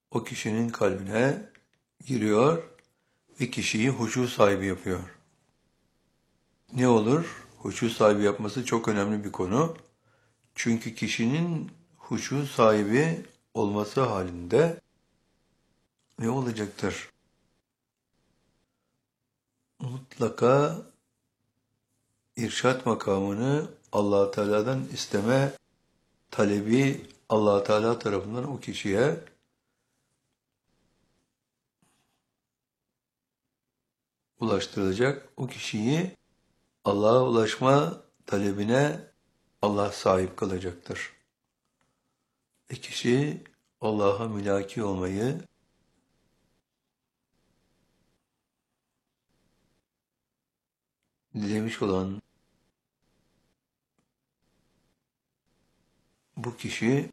o kişinin kalbine giriyor ve kişiyi huşu sahibi yapıyor. Ne olur? Huşu sahibi yapması çok önemli bir konu. Çünkü kişinin huşu sahibi olması halinde ne olacaktır? Mutlaka irşat makamını Allah Teala'dan isteme talebi Allah Teala tarafından o kişiye ulaştırılacak. O kişiyi Allah'a ulaşma talebine Allah sahip kılacaktır. Kişi Allah'a mülaki olmayı dilemiş olan bu kişi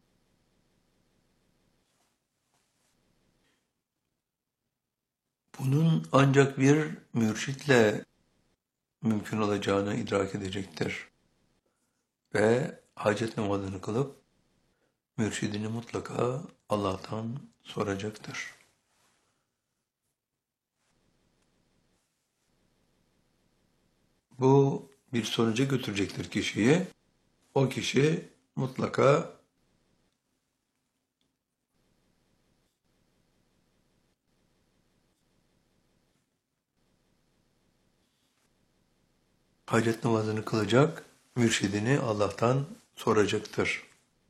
bunun ancak bir mürşitle mümkün olacağını idrak edecektir. Ve hacet namazını kılıp mürşidini mutlaka Allah'tan soracaktır. Bu bir sonuca götürecektir kişiyi. O kişi mutlaka hacet namazını kılacak, mürşidini Allah'tan soracaktır.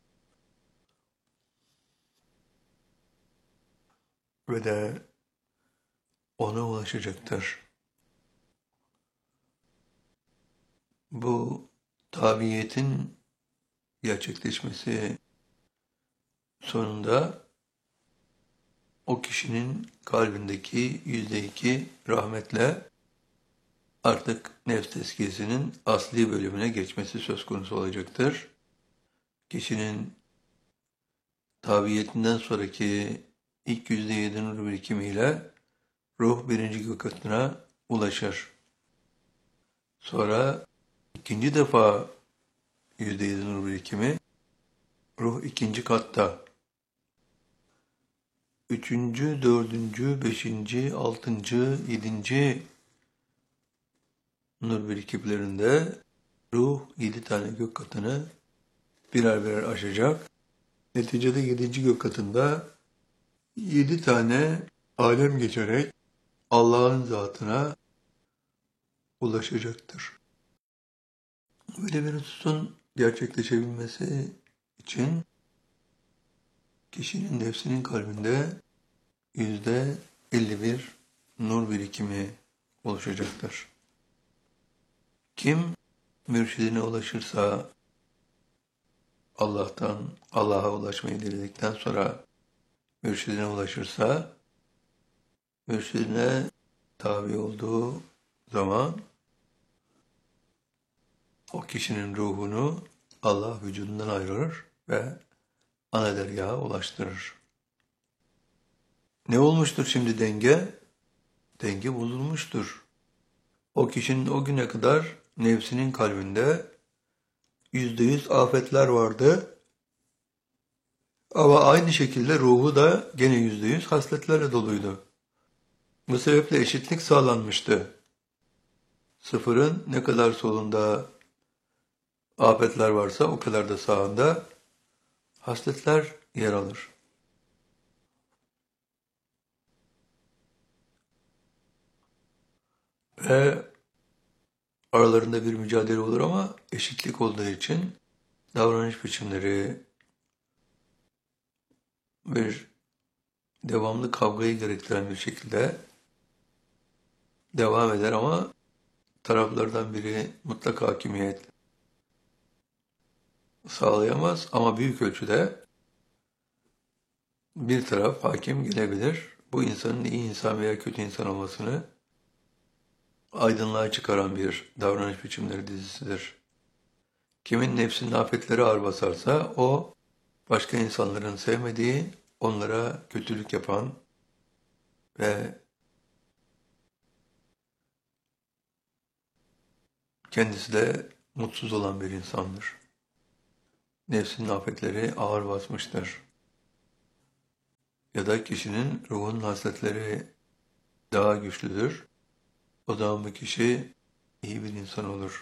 Ve de ona ulaşacaktır. Bu tabiiyetin gerçekleşmesi sonunda o kişinin kalbindeki %2 rahmetle artık nefs tezkiyesinin asli bölümüne geçmesi söz konusu olacaktır. Kişinin tabiyetinden sonraki ilk %7 nur birikimiyle ruh birinci gök katına ulaşır. Sonra ikinci defa %7 nur birikimi, ruh ikinci katta. Üçüncü, dördüncü, beşinci, altıncı, yedinci nur birikimlerinde ruh 7 tane gök katını birer birer aşacak. Neticede 7. gök katında 7 tane alem geçerek Allah'ın zatına ulaşacaktır. Böyle bir hususun gerçekleşebilmesi için kişinin nefsinin kalbinde %51 nur birikimi oluşacaktır. Kim mürşidine ulaşırsa, Allah'a ulaşmayı diledikten sonra mürşidine ulaşırsa, mürşidine tabi olduğu zaman o kişinin ruhunu Allah vücudundan ayırır ve ana dergaha ulaştırır. Ne olmuştur şimdi denge? Denge bozulmuştur. O kişinin o güne kadar nefsinin kalbinde %100 afetler vardı. Ama aynı şekilde ruhu da gene %100 hasletlerle doluydu. Bu sebeple eşitlik sağlanmıştı. Sıfırın ne kadar solunda afetler varsa o kadar da sağında hasletler yer alır. Ve aralarında bir mücadele olur ama eşitlik olduğu için davranış biçimleri bir devamlı kavgayı gerektiren bir şekilde devam eder ama taraflardan biri mutlak hakimiyet sağlayamaz ama büyük ölçüde bir taraf hakim gelebilir. Bu insanın iyi insan veya kötü insan olmasını aydınlığa çıkaran bir davranış biçimleri dizisidir. Kimin nefsinin afetleri ağır basarsa o başka insanların sevmediği, onlara kötülük yapan ve kendisi de mutsuz olan bir insandır. Nefsinin afetleri ağır basmıştır. ya da kişinin ruhun hasletleri daha güçlüdür. O zaman bu kişi iyi bir insan olur.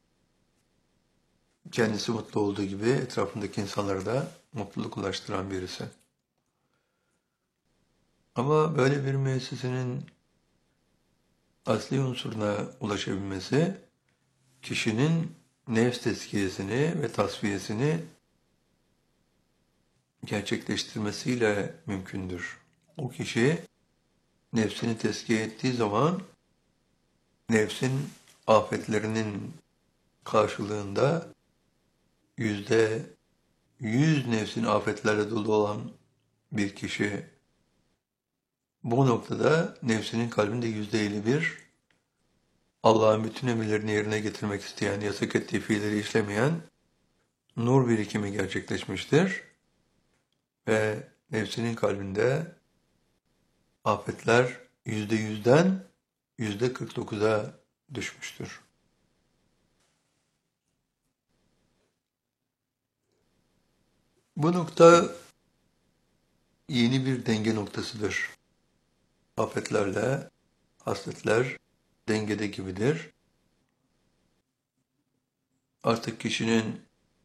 Kendisi mutlu olduğu gibi etrafındaki insanlara da mutluluk ulaştıran birisi. Ama böyle bir müessesenin asli unsuruna ulaşabilmesi, kişinin nefs tezkiyesini ve tasfiyesini gerçekleştirmesiyle mümkündür. O kişi nefsini tezkiye ettiği zaman nefsin afetlerinin karşılığında %100 nefsin afetlerle dolu olan bir kişi bu noktada nefsinin kalbinde %51 Allah'ın bütün emirlerini yerine getirmek isteyen, yasak ettiği fiilleri işlemeyen nur birikimi gerçekleşmiştir. Ve nefsinin kalbinde afetler %100'den %49'a düşmüştür. Bu nokta yeni bir denge noktasıdır. Afetlerle hasletler dengede gibidir. Artık kişinin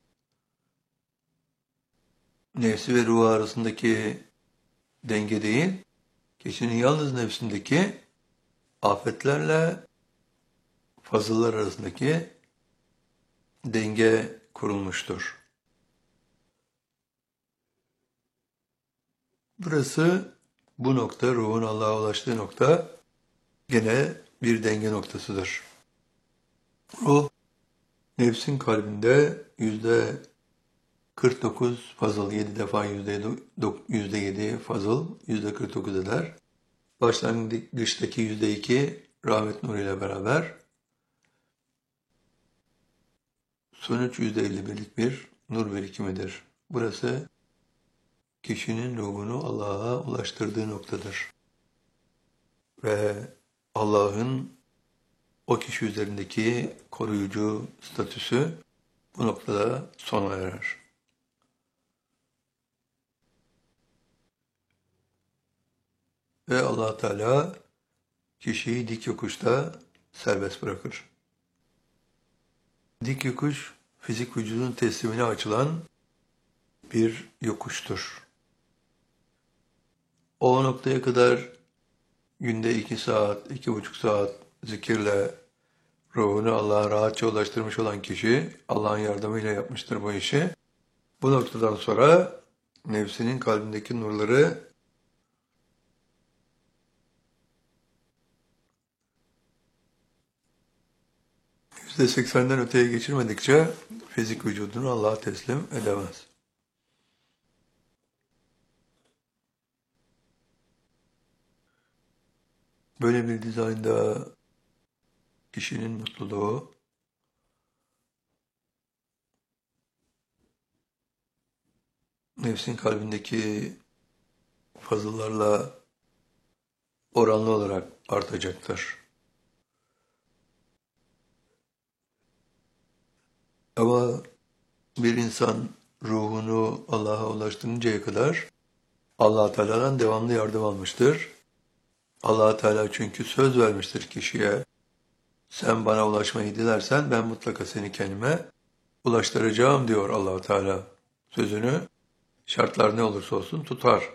nefsi ve ruhu arasındaki denge değil, kişinin yalnız nefsindeki afetlerle fazıllar arasındaki denge kurulmuştur. Burası, bu nokta, ruhun Allah'a ulaştığı nokta gene bir denge noktasıdır. Ruh, nefsin kalbinde %49 fazıl, 7 defa %7 fazıl, %49 eder. Başlangıçtaki %2 rahmet nuruyla beraber sonuç %51'lik bir nur birikimidir. Burası kişinin ruhunu Allah'a ulaştırdığı noktadır. Ve Allah'ın o kişi üzerindeki koruyucu statüsü bu noktada sona erer. Ve Allah Teala kişiyi dik yokuşta serbest bırakır. Dik yokuş, fizik vücudun teslimine açılan bir yokuştur. O noktaya kadar günde 2 saat, 2,5 saat zikirle ruhunu Allah'a rahatça ulaştırmış olan kişi, Allah'ın yardımıyla yapmıştır bu işi. Bu noktadan sonra nefsinin kalbindeki nurları %80'den öteye geçirmedikçe fizik vücudunu Allah'a teslim edemez. Böyle bir dizaynda kişinin mutluluğu nefsin kalbindeki fazıllarla oranlı olarak artacaktır. Ama bir insan ruhunu Allah'a ulaştırıncaya kadar Allah Teala'dan devamlı yardım almıştır. Allah Teala çünkü söz vermiştir kişiye. Sen bana ulaşmayı dilersen ben mutlaka seni kendime ulaştıracağım diyor Allah Teala. Sözünü şartlar ne olursa olsun tutar.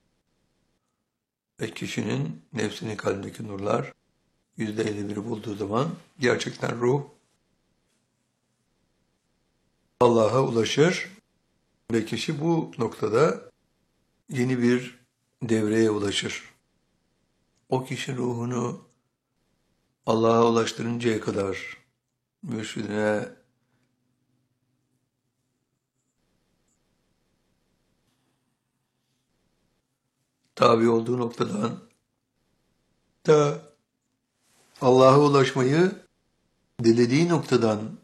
Ve kişinin nefsinin kalbindeki nurlar %51'i bulduğu zaman gerçekten ruh Allah'a ulaşır ve kişi bu noktada yeni bir devreye ulaşır. O kişi ruhunu Allah'a ulaştırıncaya kadar mürşidine tabi olduğu noktadan da Allah'a ulaşmayı dilediği noktadan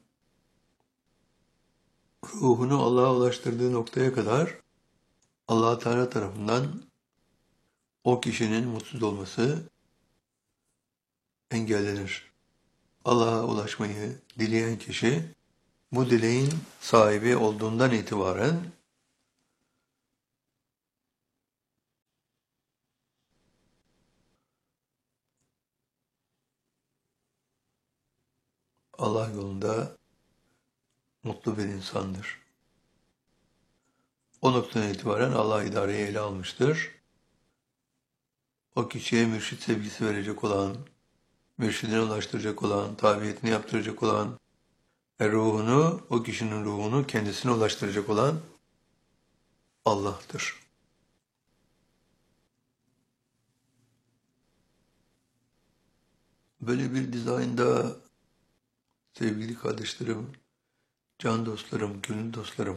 ruhunu Allah'a ulaştırdığı noktaya kadar Allah Teala tarafından o kişinin mutsuz olması engellenir. Allah'a ulaşmayı dileyen kişi bu dileğin sahibi olduğundan itibaren Allah yolunda mutlu bir insandır. O noktadan itibaren Allah idareyi ele almıştır. O kişiye mürşit sevgisi verecek olan, mürşidine ulaştıracak olan, tabiyetini yaptıracak olan, ruhunu, o kişinin ruhunu kendisine ulaştıracak olan Allah'tır. Böyle bir dizaynda sevgili kardeşlerim, can dostlarım, gönül dostlarım,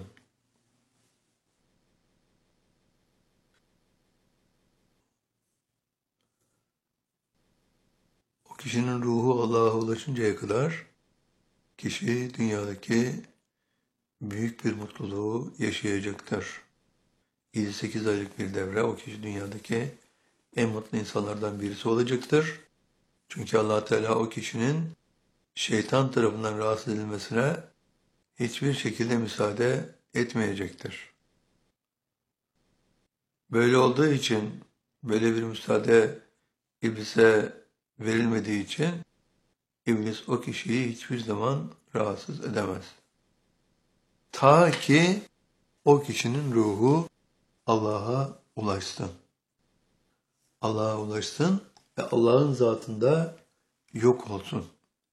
o kişinin ruhu Allah'a ulaşıncaya kadar kişi dünyadaki büyük bir mutluluğu yaşayacaktır. 7-8 aylık bir devre o kişi dünyadaki en mutlu insanlardan birisi olacaktır. Çünkü Allah Teala o kişinin şeytan tarafından rahatsız edilmesine hiçbir şekilde müsaade etmeyecektir. Böyle olduğu için, böyle bir müsaade iblise verilmediği için iblis o kişiyi hiçbir zaman rahatsız edemez. Ta ki o kişinin ruhu Allah'a ulaşsın. Allah'a ulaşsın ve Allah'ın zatında yok olsun.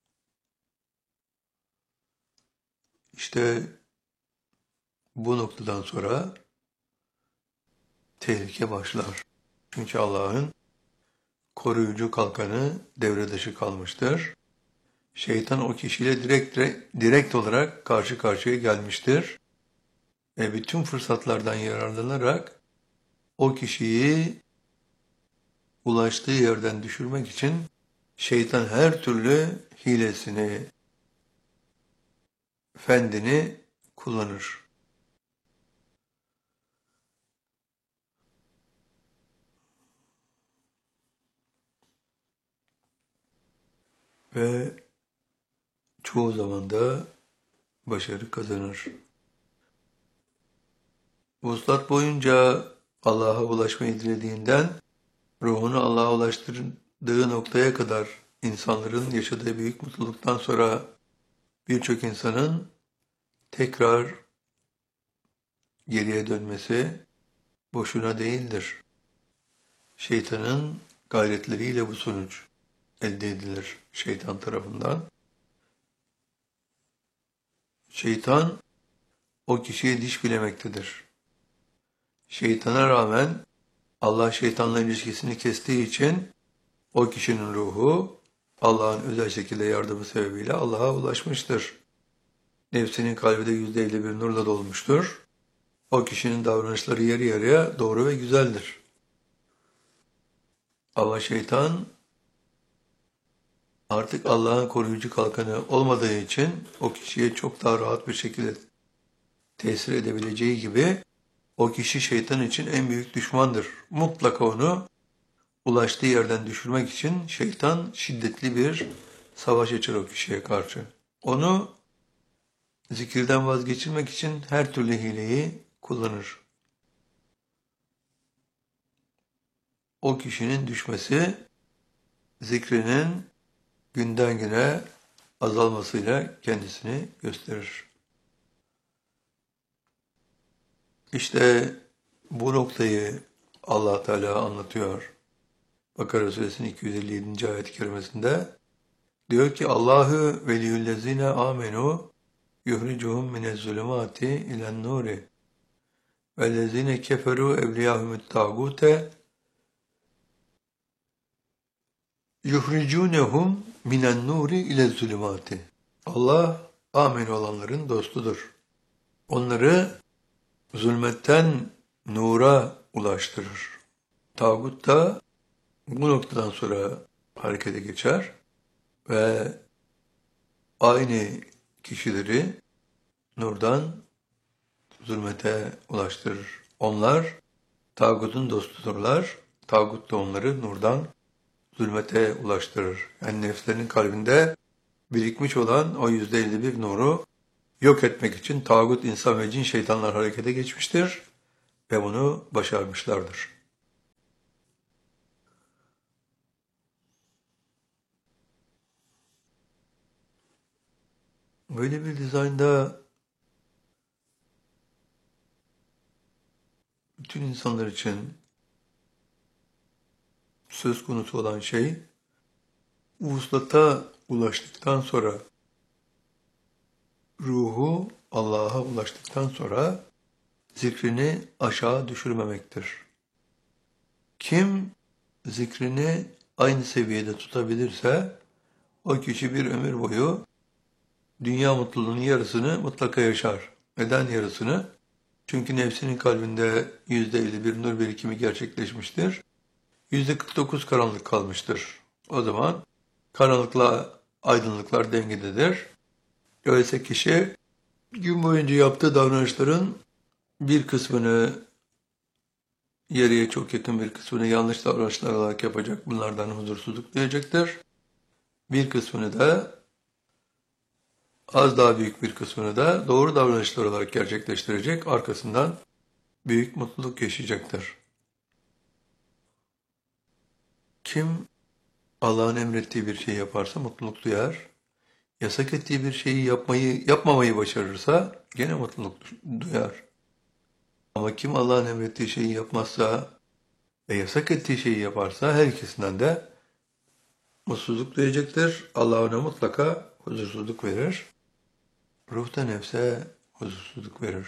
İşte bu noktadan sonra tehlike başlar. Çünkü Allah'ın koruyucu kalkanı devre dışı kalmıştır. Şeytan o kişiyle direkt olarak karşı karşıya gelmiştir. Ve bütün fırsatlardan yararlanarak o kişiyi ulaştığı yerden düşürmek için şeytan her türlü hilesini, fendini kullanır. Ve çoğu zaman da başarı kazanır. Vuslat boyunca Allah'a ulaşmayı dilediğinden ruhunu Allah'a ulaştırdığı noktaya kadar insanların yaşadığı büyük mutluluktan sonra birçok insanın tekrar geriye dönmesi boşuna değildir. Şeytanın gayretleriyle bu sonuç elde edilir şeytan tarafından. Şeytan o kişiye diş bilemektedir. Şeytana rağmen Allah şeytanla ilişkisini kestiği için o kişinin ruhu Allah'ın özel şekilde yardımı sebebiyle Allah'a ulaşmıştır. Nefsinin kalbi de %51 nurla dolmuştur. O kişinin davranışları yarı yarıya doğru ve güzeldir. Ama şeytan artık Allah'ın koruyucu kalkanı olmadığı için o kişiye çok daha rahat bir şekilde tesir edebileceği gibi o kişi şeytan için en büyük düşmandır. Mutlaka onu ulaştığı yerden düşürmek için şeytan şiddetli bir savaş açar o kişiye karşı. Onu zikirden vazgeçirmek için her türlü hileyi kullanır. O kişinin düşmesi zikrinin günden güne azalmasıyla kendisini gösterir. İşte bu noktayı Allah Teala anlatıyor. Bakara Suresinin 257. ayet-i kerimesinde diyor ki Allahu veliyyüllezine amenu yuhricuhum minezzulumati ilen nuri vellezine keferu evliyahumut tağute yuhricunehum minen nuri ile zulümati. Allah amin olanların dostudur. Onları zulmetten nura ulaştırır. Tağut da bu noktadan sonra harekete geçer ve aynı kişileri nurdan zulmete ulaştırır. Onlar tağutun dostudurlar. Tağut da onları nurdan zulmete ulaştırır. Yani nefslerinin kalbinde birikmiş olan o %51 nuru yok etmek için tağut, insan ve cin şeytanlar harekete geçmiştir ve bunu başarmışlardır. Böyle bir dizaynda bütün insanlar için söz konusu olan şey, vuslata ulaştıktan sonra, ruhu Allah'a ulaştıktan sonra zikrini aşağı düşürmemektir. Kim zikrini aynı seviyede tutabilirse, o kişi bir ömür boyu dünya mutluluğunun yarısını mutlaka yaşar. Neden yarısını? Çünkü nefsinin kalbinde %51 nur birikimi gerçekleşmiştir. %49 karanlık kalmıştır. O zaman karanlıkla aydınlıklar dengededir. Öyleyse kişi gün boyunca yaptığı davranışların bir kısmını, yarıya çok yakın bir kısmını yanlış davranışlar olarak yapacak. Bunlardan huzursuzluk duyacaktır. Bir kısmını da, az daha büyük bir kısmını da doğru davranışlar olarak gerçekleştirecek. Arkasından büyük mutluluk yaşayacaktır. Kim Allah'ın emrettiği bir şey yaparsa mutluluk duyar. Yasak ettiği bir şeyi yapmamayı başarırsa gene mutluluk duyar. Ama kim Allah'ın emrettiği şeyi yapmazsa ve yasak ettiği şeyi yaparsa her ikisinden de mutsuzluk duyacaktır. Allah ona mutlaka huzursuzluk verir. Ruh da nefse huzursuzluk verir.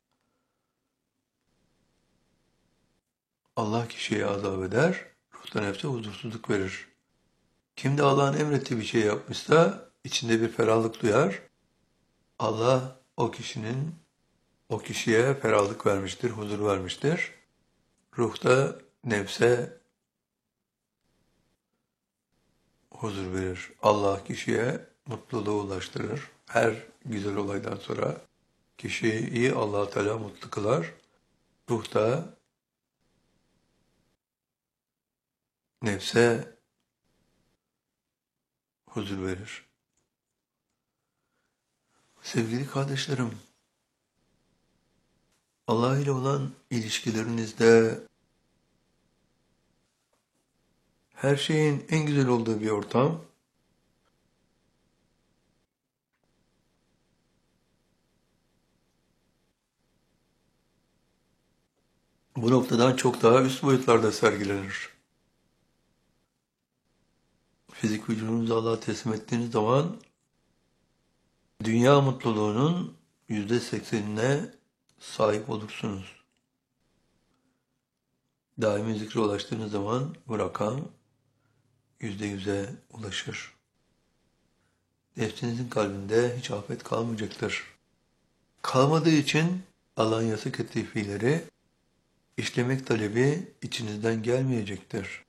Allah kişiye azap eder, ruh da nefse huzursuzluk verir. Kim de Allah'ın emrettiği bir şey yapmışsa içinde bir ferahlık duyar. Allah o kişiye ferahlık vermiştir, huzur vermiştir. Ruh da nefse huzur verir. Allah kişiye mutluluğu ulaştırır. Her güzel olaydan sonra kişiyi Allah Teala mutlu kılar. Ruh da nefse huzur verir. Sevgili kardeşlerim, Allah ile olan ilişkilerinizde her şeyin en güzel olduğu bir ortam, bu noktadan çok daha üst boyutlarda sergilenir. Fizik vücudunuzu Allah'a teslim ettiğiniz zaman dünya mutluluğunun %80'ine sahip olursunuz. Daimi zikre ulaştığınız zaman bu rakam %100'e ulaşır. Nefsinizin kalbinde hiç afet kalmayacaktır. Kalmadığı için Allah'ın yasak ettiği fiilleri işlemek talebi içinizden gelmeyecektir.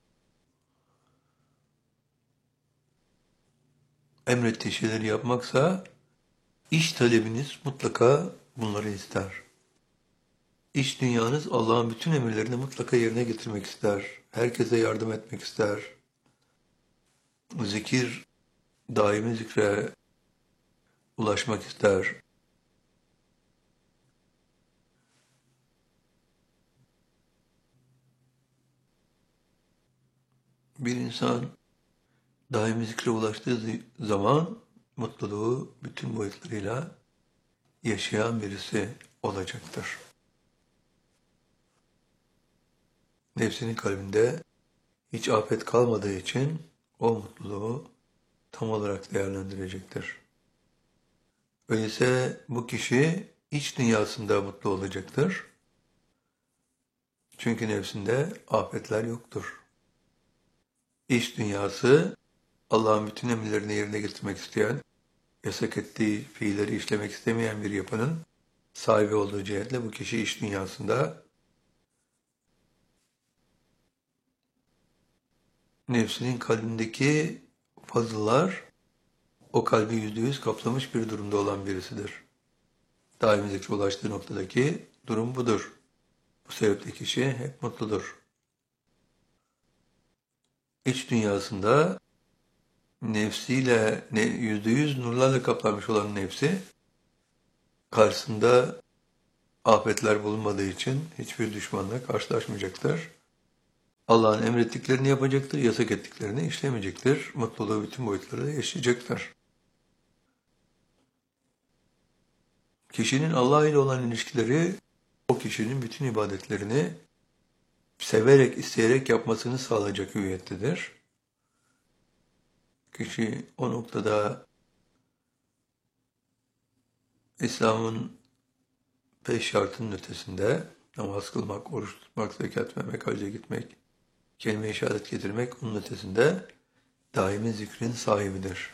Emrettiği şeyleri yapmaksa iş talebiniz mutlaka bunları ister. İç dünyanız Allah'ın bütün emirlerini mutlaka yerine getirmek ister. Herkese yardım etmek ister. Zikir, daimi zikre ulaşmak ister. Bir insan daimi zikre ulaştığı zaman mutluluğu bütün boyutlarıyla yaşayan birisi olacaktır. Nefsinin kalbinde hiç afet kalmadığı için o mutluluğu tam olarak değerlendirecektir. Öyleyse bu kişi iç dünyasında mutlu olacaktır. Çünkü nefsinde afetler yoktur. İç dünyası Allah'ın bütün emirlerini yerine getirmek isteyen, yasak ettiği fiilleri işlemek istemeyen bir yapının sahibi olduğu cihetle bu kişi iç dünyasında nefsinin kalbindeki fazıllar o kalbi %100 kaplamış bir durumda olan birisidir. Daimi zikre ulaştığı noktadaki durum budur. Bu sebeple kişi hep mutludur. İç dünyasında nefsiyle %100 nurlarla kaplanmış olan nefsi karşısında afetler bulunmadığı için hiçbir düşmanla karşılaşmayacaktır. Allah'ın emrettiklerini yapacaktır, yasak ettiklerini işlemeyecektir. Mutluluğu bütün boyutlarda yaşayacaktır. Kişinin Allah ile olan ilişkileri o kişinin bütün ibadetlerini severek, isteyerek yapmasını sağlayacak hüviyettedir. Kişi o noktada İslam'ın 5 şartının ötesinde namaz kılmak, oruç tutmak, zekat vermek, hacca gitmek, kelime-i şehadet getirmek onun ötesinde daimi zikrin sahibidir.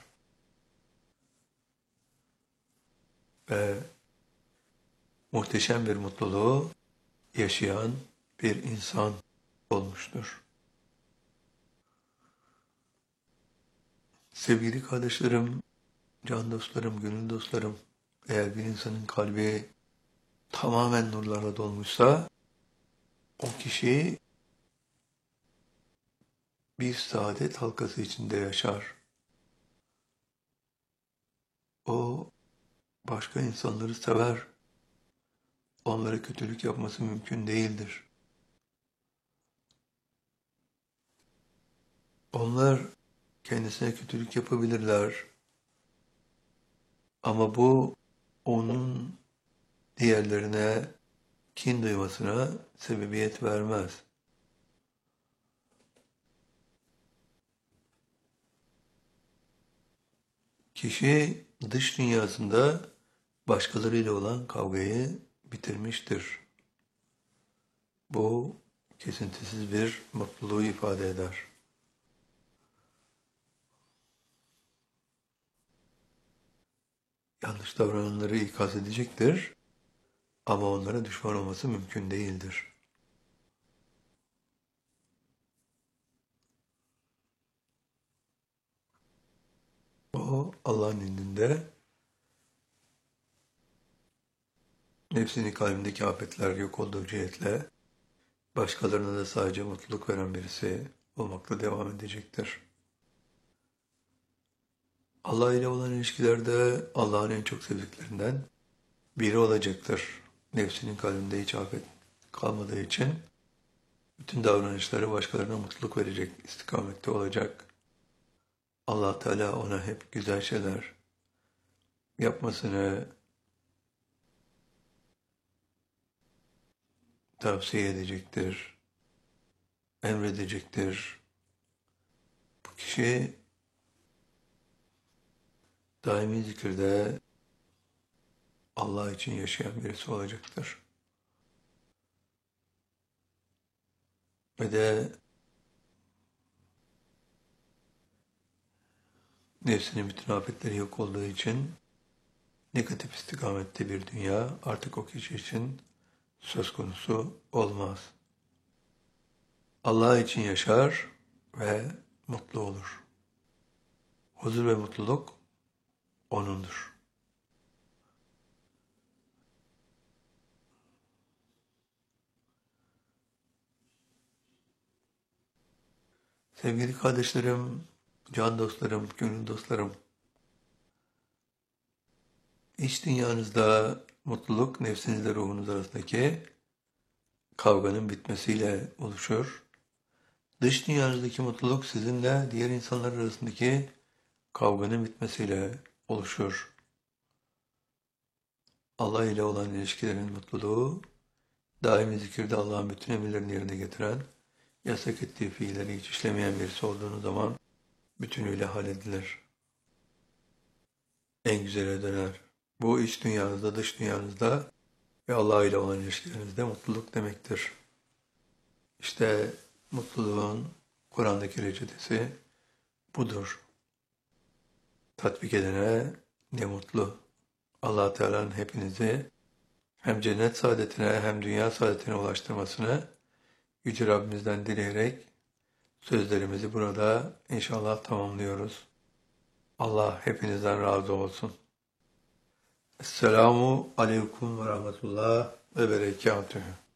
Ve muhteşem bir mutluluğu yaşayan bir insan olmuştur. Sevgili kardeşlerim, can dostlarım, gönül dostlarım, eğer bir insanın kalbi tamamen nurlarla dolmuşsa, o kişi bir saadet halkası içinde yaşar. O başka insanları sever. Onlara kötülük yapması mümkün değildir. Onlar kendisine kötülük yapabilirler. Ama bu onun diğerlerine kin duymasına sebebiyet vermez. Kişi dış dünyasında başkalarıyla olan kavgayı bitirmiştir. Bu kesintisiz bir mutluluğu ifade eder. Yanlış davrananları ikaz edecektir ama onlara düşman olması mümkün değildir. O Allah'ın indinde nefsini kalbindeki afetler yok olduğu cihetle başkalarına da sadece mutluluk veren birisi olmakla devam edecektir. Allah ile olan ilişkilerde Allah'ın en çok sevdiklerinden biri olacaktır. Nefsinin kalbinde hiç afet kalmadığı için bütün davranışları başkalarına mutluluk verecek istikamette olacak. Allah Teala ona hep güzel şeyler yapmasını tavsiye edecektir, emredecektir. Bu kişi daimi zikirde Allah için yaşayan birisi olacaktır. Ve de nefsinin bütün afetleri yok olduğu için negatif istikamette bir dünya artık o kişi için söz konusu olmaz. Allah için yaşar ve mutlu olur. Huzur ve mutluluk O'nundur. Sevgili kardeşlerim, can dostlarım, gönül dostlarım, iç dünyanızda mutluluk nefsinizle ruhunuz arasındaki kavganın bitmesiyle oluşur. Dış dünyanızdaki mutluluk sizinle diğer insanlar arasındaki kavganın bitmesiyle oluşur. Allah ile olan ilişkilerin mutluluğu, daimi zikirde Allah'ın bütün emirlerini yerine getiren, yasak ettiği fiilleri hiç işlemeyen birisi olduğunuz zaman bütünüyle halledilir. En güzele döner. Bu iç dünyanızda, dış dünyanızda ve Allah ile olan ilişkilerinizde mutluluk demektir. İşte mutluluğun Kur'an'daki reçetesi budur. Tatbik edene ne mutlu. Allah Teala'nın hepinizi hem cennet saadetine hem dünya saadetine ulaştırmasını Yüce Rabbimizden dileyerek sözlerimizi burada inşallah tamamlıyoruz. Allah hepinizden razı olsun. Esselamu aleyküm ve rahmetullah ve berekatühü.